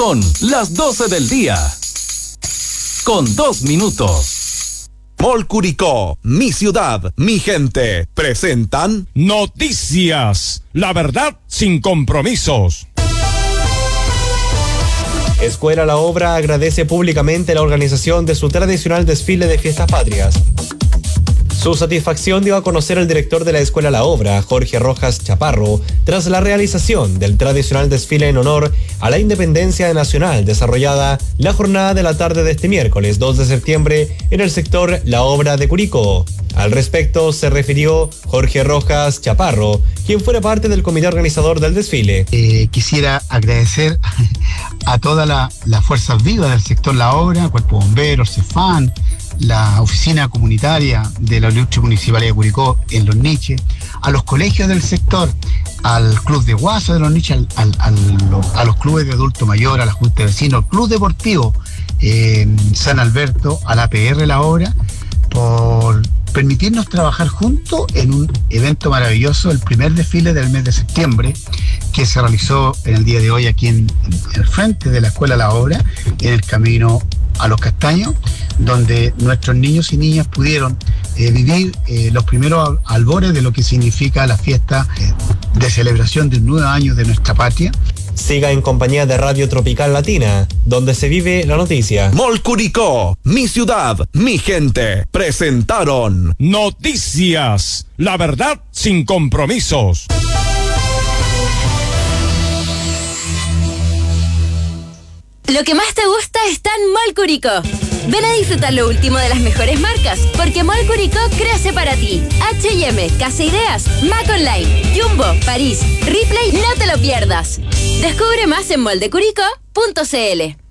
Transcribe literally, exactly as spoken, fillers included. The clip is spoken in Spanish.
Son las doce del día. Con dos minutos. Mall Curicó, mi ciudad, mi gente, presentan Noticias, la verdad sin compromisos. Escuela La Obra agradece públicamente la organización de su tradicional desfile de fiestas patrias. Su satisfacción dio a conocer el director de la Escuela La Obra, Jorge Rojas Chaparro, tras la realización del tradicional desfile en honor a la independencia nacional desarrollada la jornada de la tarde de este miércoles dos de septiembre en el sector La Obra de Curicó. Al respecto se refirió Jorge Rojas Chaparro, quien fuera parte del comité organizador del desfile. Eh, quisiera agradecer a todas la, las fuerzas vivas del sector La Obra, Cuerpo Bomberos, CEFAN, la oficina comunitaria de la Industria Municipalidad de Curicó en Los Niches, a los colegios del sector, al Club de Guasa de Los Niches, al, al, al, a los clubes de adulto mayor, a la Junta de Vecinos, al Club Deportivo eh, San Alberto, a la A P R La Obra, por permitirnos trabajar juntos en un evento maravilloso, el primer desfile del mes de septiembre, que se realizó en el día de hoy aquí en, en el frente de la Escuela La Obra, en el camino a Los Castaños, donde nuestros niños y niñas pudieron eh, vivir eh, los primeros albores de lo que significa la fiesta eh, de celebración de un nuevo año de nuestra patria. Siga en compañía de Radio Tropical Latina, donde se vive la noticia. Mall Curicó, mi ciudad, mi gente, presentaron Noticias, la verdad sin compromisos. Lo que más te gusta está en Mall Curicó. Ven a disfrutar lo último de las mejores marcas, porque Mall Curicó crece para ti. H y M, Casa Ideas, Mac Online, Jumbo, París, Ripley, no te lo pierdas. Descubre más en moldecuricó punto c l.